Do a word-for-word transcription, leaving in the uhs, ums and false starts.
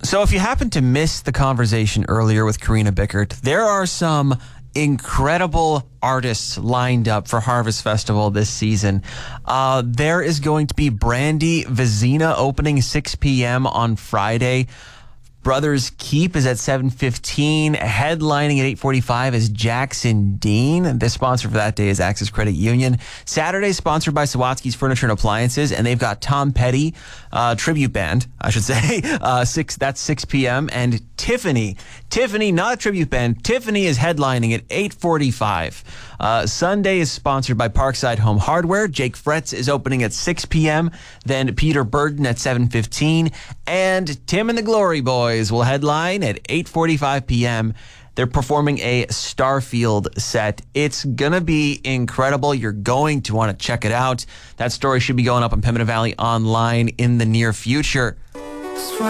So if you happen to miss the conversation earlier with Karina Bickert, there are some incredible artists lined up for Harvest Festival this season. Uh, there is going to be Brandy Vizina opening six p.m. on Friday. Brothers Keep is at seven fifteen. Headlining at eight forty-five is Jackson Dean. The sponsor for that day is Access Credit Union. Saturday sponsored by Sawatsky's Furniture and Appliances, and they've got Tom Petty, uh, tribute band, I should say. Uh, six. That's six p.m. And Tiffany. Tiffany, not a tribute band. Tiffany is headlining at eight forty-five. Uh, Sunday is sponsored by Parkside Home Hardware. Jake Fretz is opening at six p.m. Then Peter Burden at seven fifteen. And Tim and the Glory Boys will headline at eight forty-five p.m. They're performing a Starfield set. It's going to be incredible. You're going to want to check it out. That story should be going up on Pembina Valley Online in the near future.